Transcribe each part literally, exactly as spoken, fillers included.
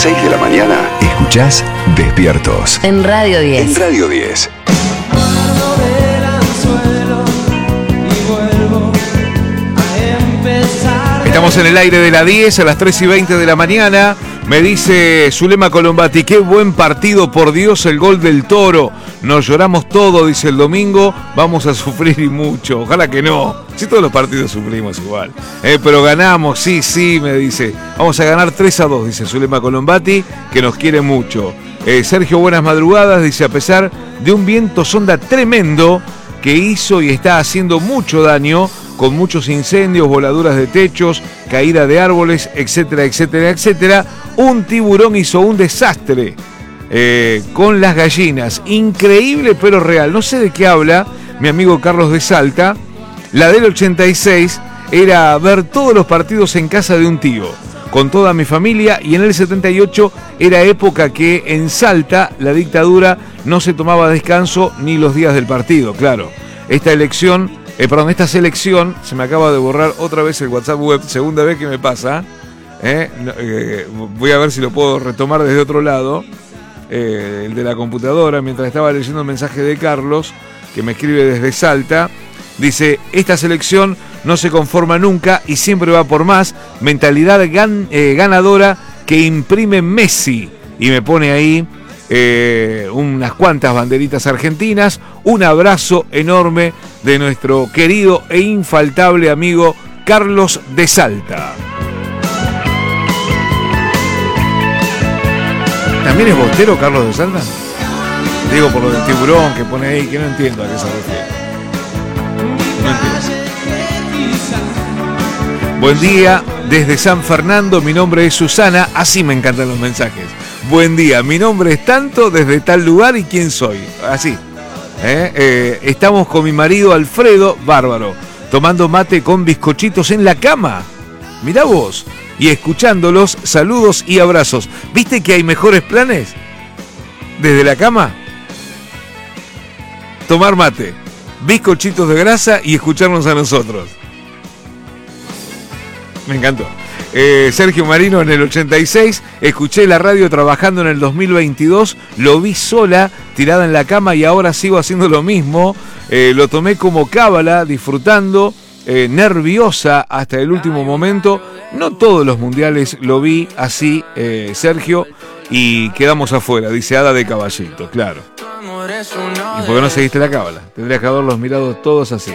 seis de la mañana, escuchás Despiertos. En Radio diez. En Radio diez. Estamos en el aire de la diez a las tres y veinte de la mañana. Me dice Zulema Colombati, qué buen partido, por Dios, el gol del Toro. Nos lloramos todo, dice el domingo, vamos a sufrir y mucho. Ojalá que no, si todos los partidos sufrimos igual. Eh, pero ganamos, sí, sí, me dice. Vamos a ganar tres a dos, dice Zulema Colombati, que nos quiere mucho. Eh, Sergio, buenas madrugadas, dice, a pesar de un viento sonda tremendo que hizo y está haciendo mucho daño, con muchos incendios, voladuras de techos, caída de árboles, etcétera, etcétera, etcétera. Un tiburón hizo un desastre eh, con las gallinas. Increíble pero real. No sé de qué habla mi amigo Carlos de Salta. La del ochenta y seis era ver todos los partidos en casa de un tío, con toda mi familia, y en el setenta y ocho era época que en Salta la dictadura no se tomaba descanso ni los días del partido, claro. Esta elección... Eh, perdón, esta selección, se me acaba de borrar otra vez el WhatsApp web, segunda vez que me pasa. Eh, eh, voy a ver si lo puedo retomar desde otro lado, eh, el de la computadora, mientras estaba leyendo el mensaje de Carlos, que me escribe desde Salta. Dice, esta selección no se conforma nunca y siempre va por más, mentalidad gan, eh, ganadora que imprime Messi. Y me pone ahí eh, unas cuantas banderitas argentinas. Un abrazo enorme de nuestro querido e infaltable amigo Carlos de Salta. ¿También es bostero Carlos de Salta? Digo por lo del tiburón que pone ahí, que no entiendo a qué se refiere. No entiendo. Buen día desde San Fernando, mi nombre es Susana, así me encantan los mensajes. Buen día, mi nombre es tanto, desde tal lugar y quién soy. Así. ¿Eh? Eh, estamos con mi marido Alfredo, bárbaro, tomando mate con bizcochitos en la cama. Mirá vos. Y escuchándolos, saludos y abrazos. ¿Viste que hay mejores planes? Desde la cama, tomar mate, bizcochitos de grasa y escucharnos a nosotros. Me encantó. Eh, Sergio Marino, en el ochenta y seis, escuché la radio trabajando en el dos mil veintidós, lo vi sola, tirada en la cama, y ahora sigo haciendo lo mismo. Eh, lo tomé como cábala, disfrutando, eh, nerviosa hasta el último momento. No todos los mundiales lo vi así, eh, Sergio, y quedamos afuera, dice Ada de Caballito, claro. ¿Y por qué no seguiste la cábala? Tendrías que haberlos mirado todos así.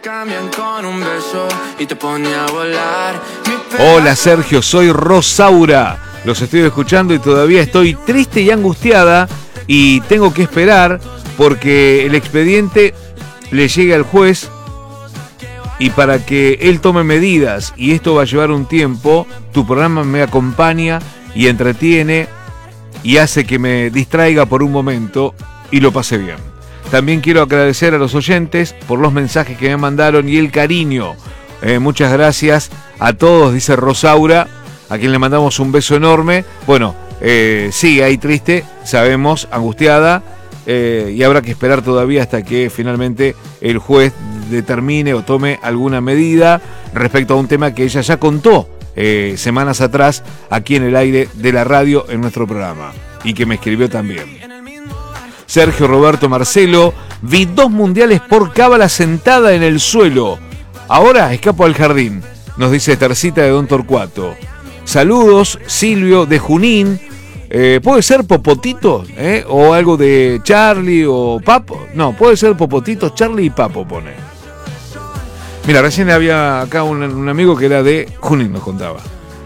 Hola Sergio, soy Rosaura. Los estoy escuchando y todavía estoy triste y angustiada y tengo que esperar porque el expediente le llegue al juez y para que él tome medidas, y esto va a llevar un tiempo. Tu programa me acompaña y entretiene y hace que me distraiga por un momento y lo pase bien. También quiero agradecer a los oyentes por los mensajes que me mandaron y el cariño. Eh, muchas gracias a todos, dice Rosaura, a quien le mandamos un beso enorme. Bueno, eh, sí, ahí triste, sabemos, angustiada, eh, y habrá que esperar todavía hasta que finalmente el juez determine o tome alguna medida respecto a un tema que ella ya contó eh, semanas atrás aquí en el aire de la radio en nuestro programa, y que me escribió también. Sergio, Roberto, Marcelo, vi dos mundiales por cábala sentada en el suelo. Ahora escapo al jardín, nos dice Tercita de Don Torcuato. Saludos, Silvio de Junín. Eh, ¿Puede ser Popotito? ¿Eh? ¿O algo de Charlie o Papo? No, puede ser Popotito, Charlie y Papo, pone. Mira, recién había acá un, un amigo que era de Junín, nos contaba.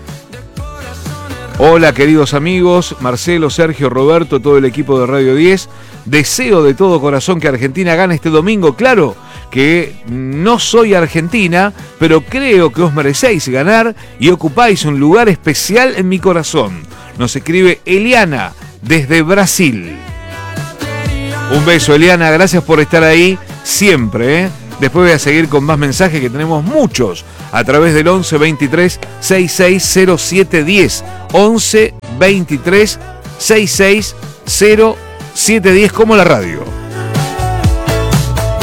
Hola queridos amigos, Marcelo, Sergio, Roberto, todo el equipo de Radio diez. Deseo de todo corazón que Argentina gane este domingo. Claro que no soy argentina, pero creo que os merecéis ganar y ocupáis un lugar especial en mi corazón. Nos escribe Eliana desde Brasil. Un beso, Eliana, gracias por estar ahí siempre, ¿eh? Después voy a seguir con más mensajes, que tenemos muchos, a través del once veintitrés sesenta y seis cero siete diez. once veintitrés sesenta y seis cero siete diez, como la radio.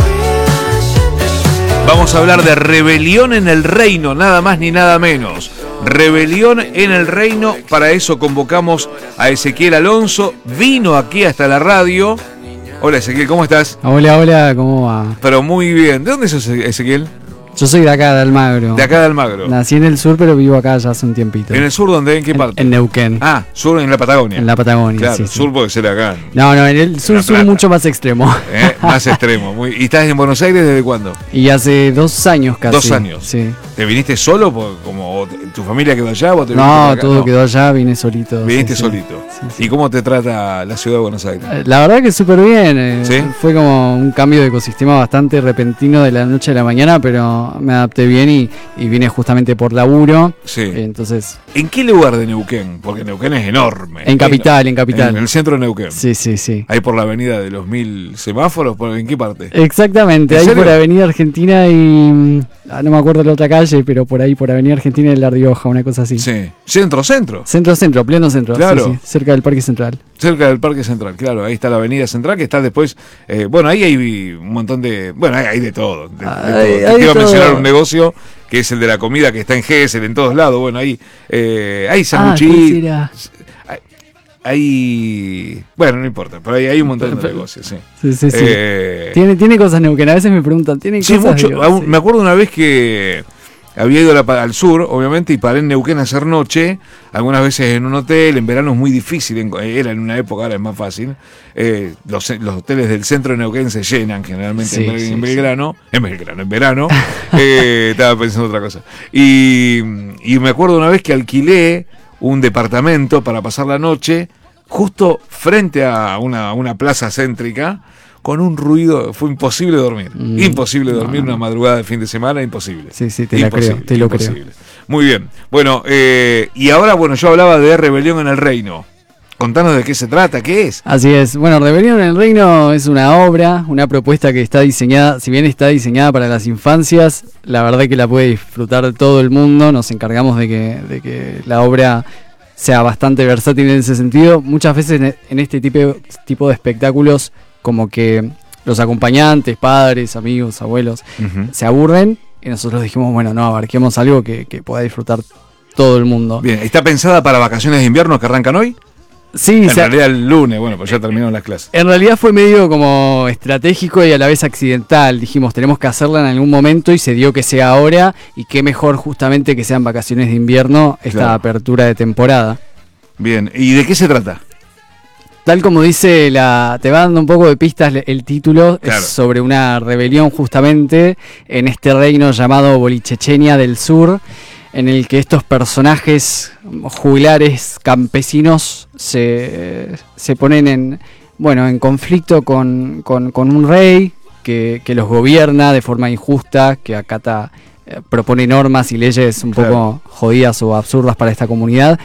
Vamos a hablar de rebelión en el reino, nada más ni nada menos. Rebelión en el reino, para eso convocamos a Ezequiel Alonso, vino aquí hasta la radio. Hola Ezequiel, ¿cómo estás? Hola, hola, ¿cómo va? Pero muy bien, ¿de dónde sos Ezequiel? Yo soy de acá, de Almagro. De acá de Almagro. Nací en el sur, pero vivo acá ya hace un tiempito. ¿En el sur dónde? ¿En qué parte? En, en Neuquén. Ah, sur en la Patagonia. En la Patagonia, claro, sí, sí. Sur puede ser acá. No, no, en el sur, sur mucho más extremo. ¿Eh? Más extremo. Muy... ¿Y estás en Buenos Aires desde cuándo? Y hace dos años casi. Dos años. Sí. ¿Te viniste solo? Por, como, ¿Tu familia quedó allá? ¿Vos te no, acá? todo no. quedó allá, vine solito. Viniste sí, solito. Sí, sí. ¿Y cómo te trata la ciudad de Buenos Aires? La verdad que súper bien. Eh. ¿Sí? Fue como un cambio de ecosistema bastante repentino de la noche a la mañana, pero me adapté bien y, y vine justamente por laburo. Sí. Eh, entonces. ¿En qué lugar de Neuquén? Porque Neuquén es enorme. En capital, en capital. En el centro de Neuquén. Sí, sí, sí. Ahí por la avenida de los mil semáforos, ¿en qué parte? Exactamente, ¿En ahí serio? por Avenida Argentina y... Ah, no me acuerdo la otra calle, pero por ahí por Avenida Argentina y La Rioja, una cosa así. Sí. Centro, centro. Centro, centro, pleno centro. Claro. Sí, sí, cerca del Parque Central. Cerca del Parque Central, claro. Ahí está la avenida Central, que está después... Eh, bueno, ahí hay un montón de... Bueno, hay, hay de todo. De, de Hay- todo. hay Te iba de a mencionar todo. un negocio que es el de la comida, que está en Gesell, en todos lados. Bueno, ahí eh, hay Ah, sanguchitos. ¿cuál será? Hay... Bueno, no importa, pero hay, hay un montón de Pero- negocios, sí. Sí, sí, sí. Eh, Tiene, tiene cosas Neuquén, a veces me preguntan, ¿tiene Sí, cosas? mucho. Digo, Aún- sí. Me acuerdo una vez que había ido a la- al sur, obviamente, y paré en Neuquén a hacer noche, algunas veces en un hotel. En verano es muy difícil, en- era en una época, ahora es más fácil. Eh, los, los hoteles del centro de Neuquén se llenan generalmente Sí, en, Bel- sí, en sí. Belgrano, en Belgrano, en verano. eh, estaba pensando otra cosa. Y, y me acuerdo una vez que alquilé un departamento para pasar la noche justo frente a una, una plaza céntrica, con un ruido, fue imposible dormir. Mm, Imposible dormir no, no. una madrugada de fin de semana, imposible. Sí, sí, te la Imposible, creo, te lo creo. imposible. Muy bien. Bueno, eh, y ahora, bueno, yo hablaba de Rebelión en el Reino. Contanos de qué se trata, qué es. Así es. Bueno, Rebelión en el Reino es una obra, una propuesta que está diseñada, si bien está diseñada para las infancias, la verdad que la puede disfrutar todo el mundo. Nos encargamos de que, de que la obra sea bastante versátil en ese sentido. Muchas veces en, en este tipo, tipo de espectáculos, como que los acompañantes, padres, amigos, abuelos, Ujú. se aburren y nosotros dijimos, bueno, no, abarquemos algo que, que pueda disfrutar todo el mundo. Bien, ¿está pensada para vacaciones de invierno que arrancan hoy? Sí, En se- realidad el lunes, bueno, pues ya terminaron las clases. En realidad fue medio como estratégico y a la vez accidental. Dijimos, tenemos que hacerla en algún momento y se dio que sea ahora. Y qué mejor justamente que sean vacaciones de invierno esta Claro. apertura de temporada. Bien, ¿y de qué se trata? Tal como dice la... Te va dando un poco de pistas le- el título. Claro. Es sobre una rebelión justamente en este reino llamado Bolichechenia del Sur, en el que estos personajes juglares campesinos se, se ponen en, bueno, en conflicto con, con- con un rey que, que los gobierna de forma injusta, que acata, eh, propone normas y leyes un Claro. poco jodidas o absurdas para esta comunidad.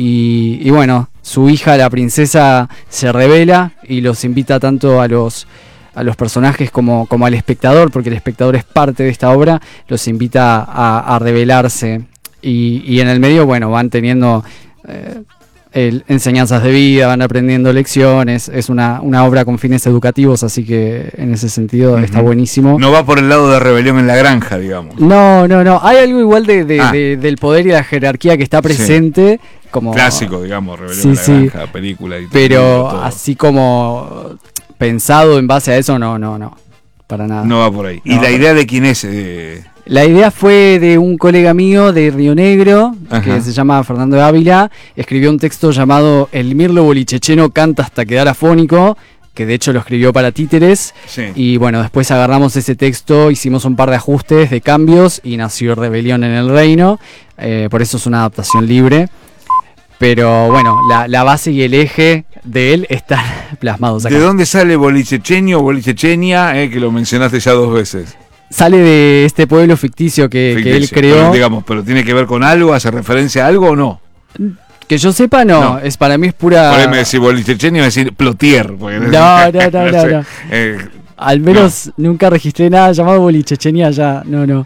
Y, y bueno, su hija, la princesa, se revela y los invita tanto a los a los personajes como, como al espectador, porque el espectador es parte de esta obra, los invita a, a rebelarse. Y, y en el medio, bueno, van teniendo eh, el- enseñanzas de vida, van aprendiendo lecciones. Es una, una obra con fines educativos, así que en ese sentido está Ujú. buenísimo. No va por el lado de Rebelión en la Granja, digamos. No, no, no. Hay algo igual de, de- Ah. de- del poder y la jerarquía que está presente. Como, Clásico, digamos, Rebelión Sí, en la sí. Granja, película y todo. Pero todo. así como pensado en base a eso, no, no, no. Para nada. No va por ahí. ¿Y No. la idea de quién es? Eh, La idea fue de un colega mío de Río Negro, Ajá. que se llama Fernando de Ávila. Escribió un texto llamado El Mirlo Bolichecheno canta hasta quedar afónico, que de hecho lo escribió para Títeres. sí. Y bueno, después agarramos ese texto, hicimos un par de ajustes, de cambios, y nació Rebelión en el Reino. Eh, por eso es una adaptación libre. Pero bueno, la, la base y el eje de él están plasmados acá. ¿De dónde sale Bolichecheño o Bolichechenia, eh, que lo mencionaste ya dos veces? Sale de este pueblo ficticio que, que él Ficticio, creó. pero, digamos, ¿pero tiene que ver con algo? ¿Hace referencia a algo o no? Que yo sepa, no. No. Es, para mí es pura... Por ahí me decís Bolichecheño y me decís Plotier. Porque No, no, no, no, sé. no. Eh, Al menos nunca registré nada llamado Bolichechenia allá. No, no.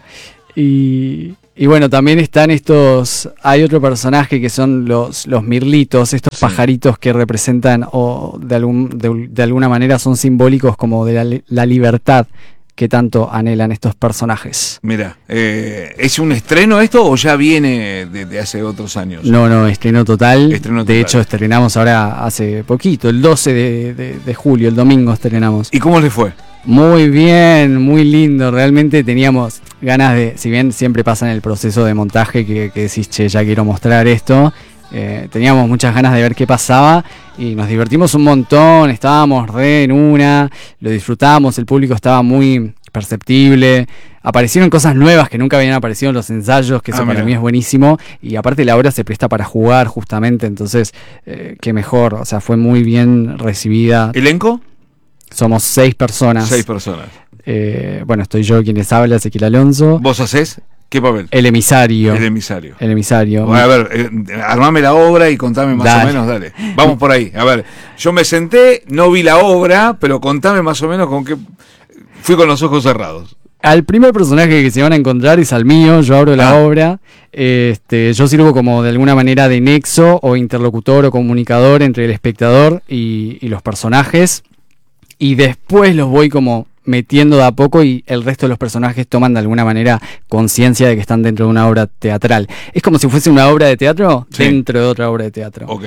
Y, y bueno, también están estos... Hay otro personaje que son los, los mirlitos, estos Sí. pajaritos que representan o de, algún, de, de alguna manera son simbólicos como de la, li- la libertad. qué tanto anhelan estos personajes. Mira, eh, ¿es un estreno esto o ya viene de, de hace otros años? No, no, estreno total. Estreno de total. hecho, estrenamos ahora hace poquito, el doce de, de, de julio, el domingo estrenamos. ¿Y cómo le fue? Muy bien, muy lindo. Realmente teníamos ganas de, si bien siempre pasa en el proceso de montaje que, que decís, che, ya quiero mostrar esto, eh, teníamos muchas ganas de ver qué pasaba y nos divertimos un montón, estábamos re en una, lo disfrutamos, el público estaba muy perceptible, aparecieron cosas nuevas que nunca habían aparecido en los ensayos, que eso Ah, para mira. mí es buenísimo, y aparte la obra se presta para jugar justamente, entonces, eh, qué mejor, o sea, fue muy bien recibida. ¿Elenco? Somos seis personas. Seis personas. Eh, bueno, estoy yo quien les habla, Ezequiel Alonso. ¿Vos hacés qué papel? El emisario. El emisario. El emisario. Bueno, a ver, eh, armame la obra y contame más Dale. o menos, dale. Vamos por ahí. A ver, yo me senté, no vi la obra, pero contame más o menos con qué... Fui con los ojos cerrados. Al primer personaje que se van a encontrar es al mío, yo abro la Ah. obra, este, yo sirvo como de alguna manera de nexo o interlocutor o comunicador entre el espectador y, y los personajes, y después los voy como metiendo de a poco y el resto de los personajes toman de alguna manera conciencia de que están dentro de una obra teatral. Es como si fuese una obra de teatro Sí. dentro de otra obra de teatro. Ok.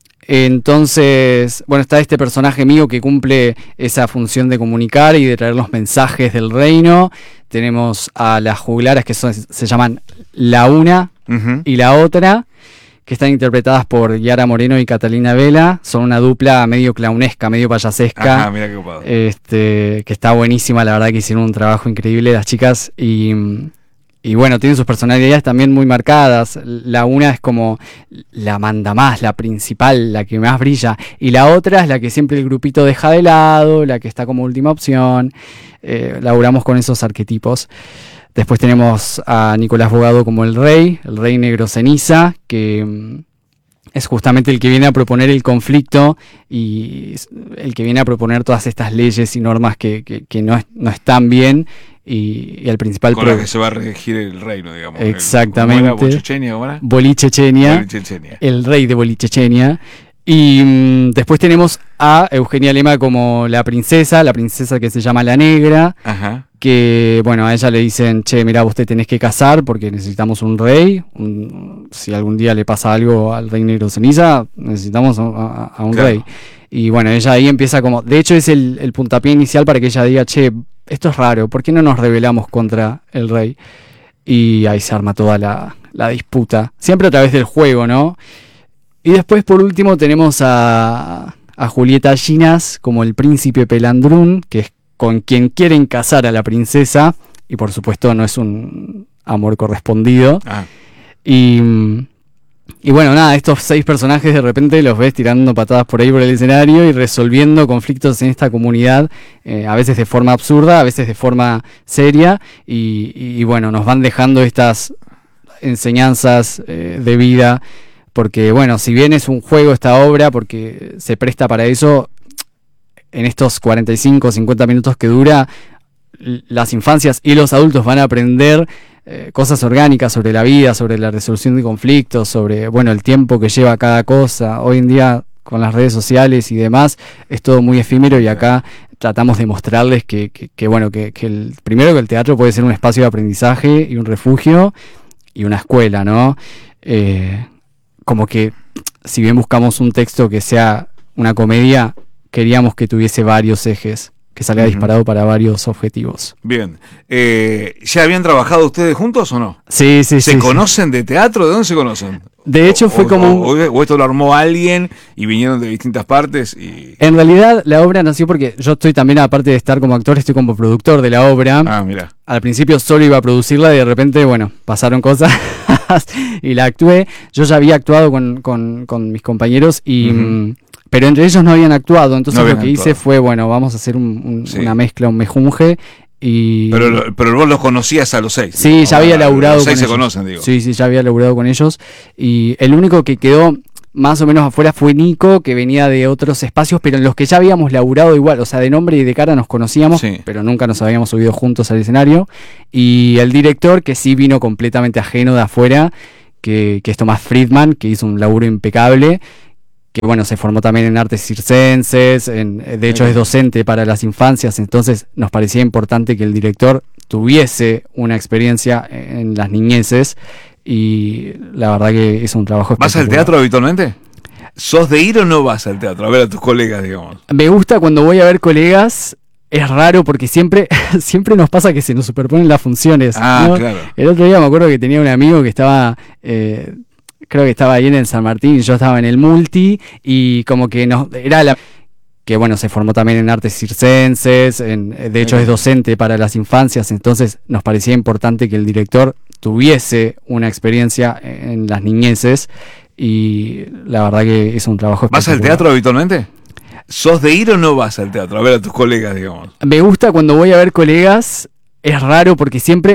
Entonces, bueno, está este personaje mío que cumple esa función de comunicar y de traer los mensajes del reino. Tenemos a las juglares que son, se llaman La Una Ujú. y La Otra, que están interpretadas por Yara Moreno y Catalina Vela. Son una dupla medio clownesca, medio payasesca. Ajá, mira qué ocupado. Este, que está buenísima, la verdad que hicieron un trabajo increíble las chicas y, y bueno, tienen sus personalidades también muy marcadas. La una es como la manda más, la principal, la que más brilla, y la otra es la que siempre el grupito deja de lado, la que está como última opción. Eh, laburamos con esos arquetipos. Después tenemos a Nicolás Bogado como el rey, el rey negro ceniza, que mm, es justamente el que viene a proponer el conflicto y el que viene a proponer todas estas leyes y normas que, que, que no, es- no están bien, y, y el principal Con pro- la que se va a regir el reino, digamos. Exactamente. ¿Cómo era? ¿Bochechenia? ¿Cómo era? Bolichechenia, Bolichechenia. el rey de Bolichechenia. Y mm, después tenemos a Eugenia Lema como la princesa, la princesa que se llama La Negra, Ajá. que bueno, a ella le dicen, che, mirá, vos te tenés que casar porque necesitamos un rey, un- si algún día le pasa algo al rey negro ceniza, necesitamos a, a- a un Claro. rey. Y bueno, ella ahí empieza como, de hecho es el, el puntapié inicial para que ella diga, che, esto es raro, ¿por qué no nos rebelamos contra el rey? Y ahí se arma toda la, la disputa, siempre a través del juego, ¿no? Y después, por último, tenemos a, a Julieta Ginas como el príncipe Pelandrún, que es con quien quieren casar a la princesa, y por supuesto no es un amor correspondido. Ah, Y, y bueno, nada, estos seis personajes de repente los ves tirando patadas por ahí por el escenario y resolviendo conflictos en esta comunidad, eh, a veces de forma absurda, a veces de forma seria, y, y bueno, nos van dejando estas enseñanzas eh, de vida, porque bueno, si bien es un juego esta obra, porque se presta para eso, en estos cuarenta y cinco o cincuenta minutos que dura, l- las infancias y los adultos van a aprender eh, cosas orgánicas sobre la vida, sobre la resolución de conflictos, sobre bueno, el tiempo que lleva cada cosa. Hoy en día, con las redes sociales y demás, es todo muy efímero, y acá tratamos de mostrarles que, que, que, bueno, que, que el, primero que el teatro puede ser un espacio de aprendizaje y un refugio y una escuela, ¿no? Eh, como que si bien buscamos un texto que sea una comedia, queríamos que tuviese varios ejes, que salga Ujú. disparado para varios objetivos. bien. Eh, ¿Ya habían trabajado ustedes juntos o no? Sí, sí, ¿Se sí. conocen de teatro? ¿De dónde se conocen? De hecho, O- fue o- como o, un- o esto lo armó alguien y vinieron de distintas partes y... En realidad, la obra nació porque yo estoy también, aparte de estar como actor, estoy como productor de la obra. Ah, mira. Al principio solo iba a producirla y de repente, bueno, pasaron cosas y la actué. Yo ya había actuado con, con, con mis compañeros, y, Ujú. mm, pero entre ellos no habían actuado. Entonces No lo habían que hice actuado. fue, bueno, vamos a hacer un- un- Sí. una mezcla, un mejunje. Y Pero, lo- pero vos los conocías a los seis. sí, digo. ya había Ahora, laburado Los con seis se ellos. conocen, digo. Sí, sí, ya había laburado con ellos. Y el único que quedó más o menos afuera fue Nico, que venía de otros espacios, pero en los que ya habíamos laburado igual. O sea, de nombre y de cara nos conocíamos, Sí. pero nunca nos habíamos subido juntos al escenario. Y el director, que sí vino completamente ajeno de afuera, que, que es Tomás Friedman, que hizo un laburo impecable, que bueno, se formó también en artes circenses, en, de hecho es docente para las infancias, entonces nos parecía importante que el director tuviese una experiencia en las niñeces y la verdad que es un trabajo espectacular. ¿Vas al teatro habitualmente? ¿Sos de ir o no vas al teatro? A ver a tus colegas, digamos. Me gusta cuando voy a ver colegas. Es raro porque siempre, siempre nos pasa que se nos superponen las funciones. Ah, ¿no? claro. El otro día me acuerdo que tenía un amigo que estaba, eh, creo que estaba ahí en el San Martín y yo estaba en el Multi y como que nos, era la... que bueno, se formó también en artes circenses, en, de hecho es docente para las infancias, entonces nos parecía importante que el director tuviese una experiencia en las niñeces y la verdad que es un trabajo espectacular. ¿Vas al teatro habitualmente? ¿Sos de ir o no vas al teatro? A ver a tus colegas, digamos. Me gusta cuando voy a ver colegas, es raro porque siempre